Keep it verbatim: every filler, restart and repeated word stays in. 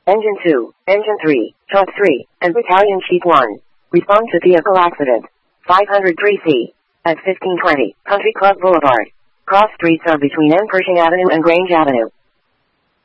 Engine two, Engine three, Truck three, and Battalion Chief one. Respond to vehicle accident. five oh three C. At fifteen twenty, Country Club Boulevard. Cross streets are between M. Pershing Avenue and Grange Avenue.